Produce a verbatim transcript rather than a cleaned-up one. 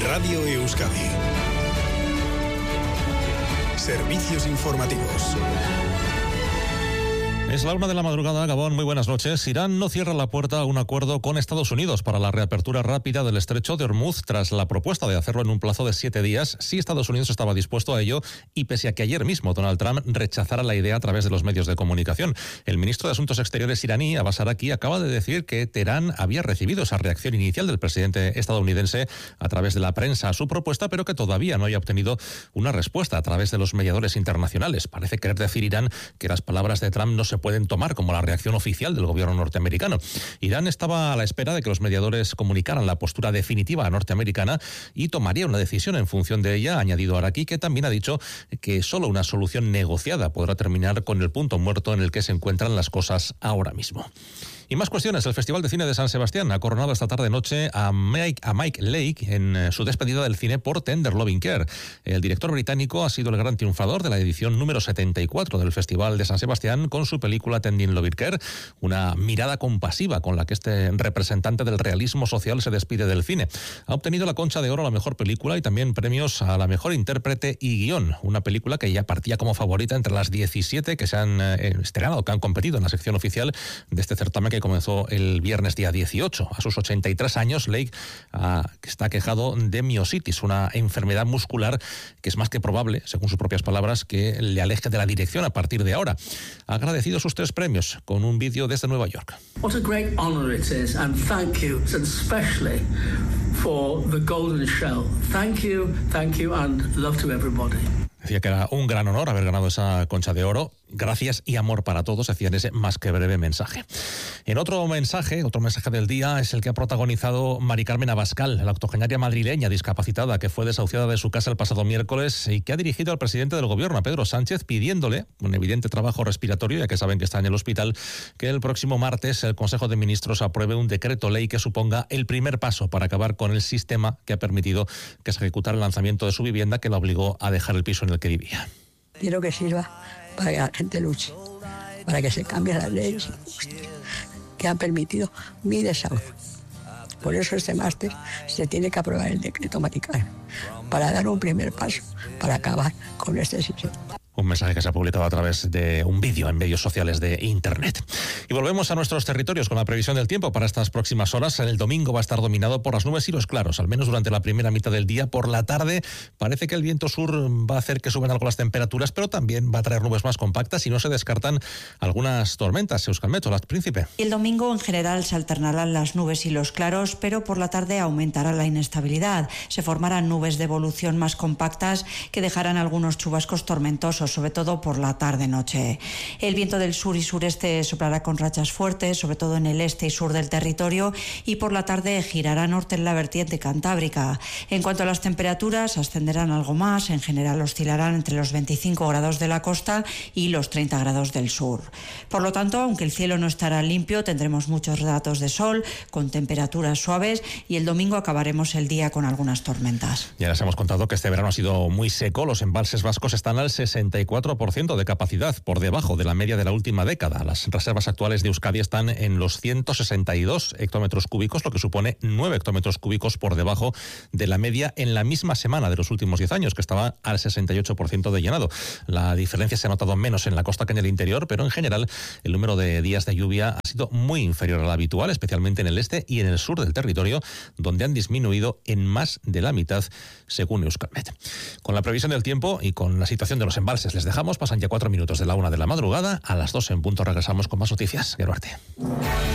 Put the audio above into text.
Radio Euskadi. Servicios informativos. Es la una de la madrugada, Gabón, muy buenas noches. Irán no cierra la puerta a un acuerdo con Estados Unidos para la reapertura rápida del estrecho de Hormuz tras la propuesta de hacerlo en un plazo de siete días si Estados Unidos estaba dispuesto a ello y pese a que ayer mismo Donald Trump rechazara la idea a través de los medios de comunicación. El ministro de Asuntos Exteriores iraní, Abbas Araqi, acaba de decir que Teherán había recibido esa reacción inicial del presidente estadounidense a través de la prensa a su propuesta, pero que todavía no haya obtenido una respuesta a través de los mediadores internacionales. Parece querer decir Irán que las palabras de Trump no se pueden tomar como la reacción oficial del gobierno norteamericano. Irán estaba a la espera de que los mediadores comunicaran la postura definitiva norteamericana y tomaría una decisión en función de ella, ha añadido Araqi, que también ha dicho que solo una solución negociada podrá terminar con el punto muerto en el que se encuentran las cosas ahora mismo. Y más cuestiones. El Festival de Cine de San Sebastián ha coronado esta tarde-noche a Mike, a Mike Lake en su despedida del cine por Tender Loving Care. El director británico ha sido el gran triunfador de la edición número setenta y cuatro del Festival de San Sebastián con su película Tending Loving Care, una mirada compasiva con la que este representante del realismo social se despide del cine. Ha obtenido la Concha de Oro a la mejor película y también premios a la mejor intérprete y guión, una película que ya partía como favorita entre las diecisiete que se han eh, estrenado, que han competido en la sección oficial de este certamen que comenzó el viernes día dieciocho. A sus ochenta y tres años, Lake uh, está quejado de miositis, una enfermedad muscular que es más que probable, según sus propias palabras, que le aleje de la dirección a partir de ahora. Ha agradecido sus tres premios con un vídeo desde Nueva York. What a great honor it is, and thank you, and especially for the Golden Shell. Thank you, thank you, and love to everybody. Decía que era un gran honor haber ganado esa Concha de Oro. Gracias y amor para todos, decía en ese más que breve mensaje. En otro mensaje, otro mensaje del día, es el que ha protagonizado Mari Carmen Abascal, la octogenaria madrileña discapacitada que fue desahuciada de su casa el pasado miércoles y que ha dirigido al presidente del gobierno, a Pedro Sánchez, pidiéndole, un evidente trabajo respiratorio, ya que saben que está en el hospital, que el próximo martes el Consejo de Ministros apruebe un decreto ley que suponga el primer paso para acabar con el sistema que ha permitido que se ejecutara el lanzamiento de su vivienda, que la obligó a dejar el piso en el que vivía. Quiero que sirva para que la gente luche, para que se cambien las leyes que han permitido mi desahucio. Por eso este martes se tiene que aprobar el decreto Mari Carmen, para dar un primer paso para acabar con este sistema. Un mensaje que se ha publicado a través de un vídeo en medios sociales de Internet. Y volvemos a nuestros territorios con la previsión del tiempo para estas próximas horas. El domingo va a estar dominado por las nubes y los claros, al menos durante la primera mitad del día. Por la tarde parece que el viento sur va a hacer que suban algo las temperaturas, pero también va a traer nubes más compactas y no se descartan algunas tormentas. Euskalmet, las Príncipe. El domingo en general se alternarán las nubes y los claros, pero por la tarde aumentará la inestabilidad. Se formarán nubes de evolución más compactas que dejarán algunos chubascos tormentosos, sobre todo por la tarde-noche. El viento del sur y sureste soplará con rachas fuertes, sobre todo en el este y sur del territorio, y por la tarde girará norte en la vertiente cantábrica. En cuanto a las temperaturas, ascenderán algo más, en general oscilarán entre los veinticinco grados de la costa y los treinta grados del sur. Por lo tanto, aunque el cielo no estará limpio, tendremos muchos ratos de sol, con temperaturas suaves, y el domingo acabaremos el día con algunas tormentas. Ya les hemos contado que este verano ha sido muy seco. Los embalses vascos están al sesenta y cuatro por ciento de capacidad, por debajo de la media de la última década. Las reservas actuales de Euskadi están en los ciento sesenta y dos hectómetros cúbicos, lo que supone nueve hectómetros cúbicos por debajo de la media en la misma semana de los últimos diez años, que estaba al sesenta y ocho por ciento de llenado. La diferencia se ha notado menos en la costa que en el interior, pero en general el número de días de lluvia ha sido muy inferior al habitual, especialmente en el este y en el sur del territorio, donde han disminuido en más de la mitad, según Euskalmet. Con la previsión del tiempo y con la situación de los embalses les dejamos. Pasan ya cuatro minutos de la una de la madrugada. A las dos en punto regresamos con más noticias. Geruarte.